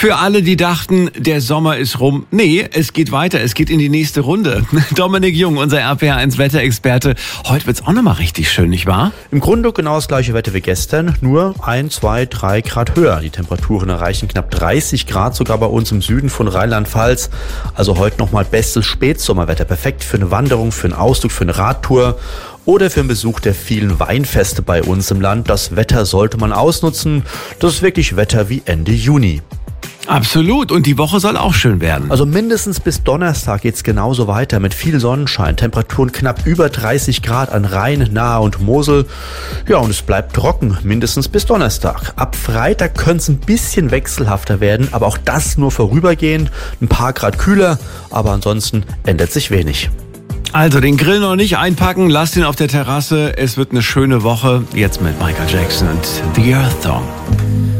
Für alle, die dachten, der Sommer ist rum. Nee, es geht weiter. Es geht in die nächste Runde. Dominik Jung, unser RPR1 Wetterexperte. Heute wird's auch nochmal richtig schön, nicht wahr? Im Grunde genau das gleiche Wetter wie gestern, nur 1, 2, 3 Grad höher. Die Temperaturen erreichen knapp 30 Grad sogar bei uns im Süden von Rheinland-Pfalz. Also heute nochmal bestes Spätsommerwetter. Perfekt für eine Wanderung, für einen Ausflug, für eine Radtour oder für einen Besuch der vielen Weinfeste bei uns im Land. Das Wetter sollte man ausnutzen. Das ist wirklich Wetter wie Ende Juni. Absolut. Und die Woche soll auch schön werden. Also mindestens bis Donnerstag geht's genauso weiter mit viel Sonnenschein, Temperaturen knapp über 30 Grad an Rhein, Nahe und Mosel. Ja, und es bleibt trocken, mindestens bis Donnerstag. Ab Freitag könnte es ein bisschen wechselhafter werden, aber auch das nur vorübergehend. Ein paar Grad kühler, aber ansonsten ändert sich wenig. Also den Grill noch nicht einpacken, lasst ihn auf der Terrasse. Es wird eine schöne Woche. Jetzt mit Michael Jackson und The Earth Song.